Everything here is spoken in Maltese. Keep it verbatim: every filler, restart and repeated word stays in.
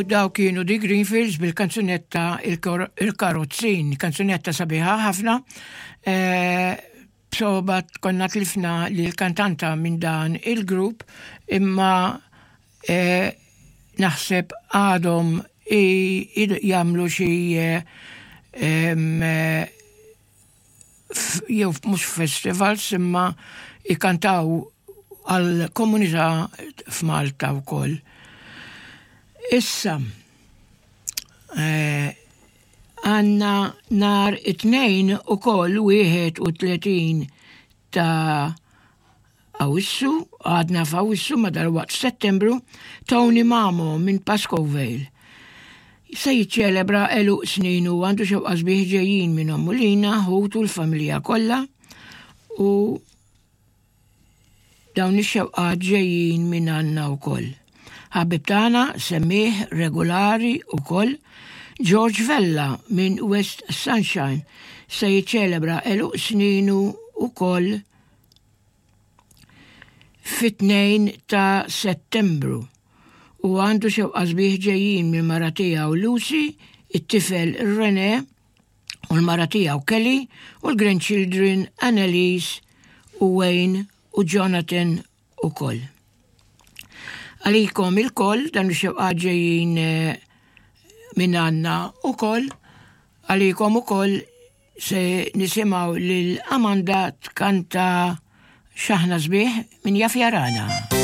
daw kienu di Greenfields bil-kanzunetta Il-Karozzin, kanzunetta sabiħa ħafna. So bat konna tlifna li l-kantanta minn dan il-grupp imma naħseb għadhom jamlu xie jew mhux festivals imma ikantaw għal-komunità f'Malta wkoll. Issa, għanna nar it-tnejn u koll wieħed u tletin ta' Awissu, għadna f'Awissu madar waqt Settembru, Tony Mamo minn Pascoe Vale. Se jiċċelebra eluq snin u għandu xewqa sbieħ ġejjin minn Ommulina, ħutu l-familja kollha u dawn ix-xewqat ġejjin minn għandna wkoll. Ħabib tagħna semmih regolari wkoll George Vella minn West Sunshine se jiċċelebra eluq sninu wkoll fit-tnejn ta' Settembru u għandu xewqa sbieħ ġejjin minn mara tiegħu Lucy, it-tifel René u l-mara tiegħu Kelly u l-grandchildren Annalise u Wayne u Jonathan ukoll. Għalikom il-koll dan xewqa ġejjin minn għandna ukoll, għalikom ukoll se nisimgħu lil Amanda tkanta xaħna sbieħ minn Jafjarana.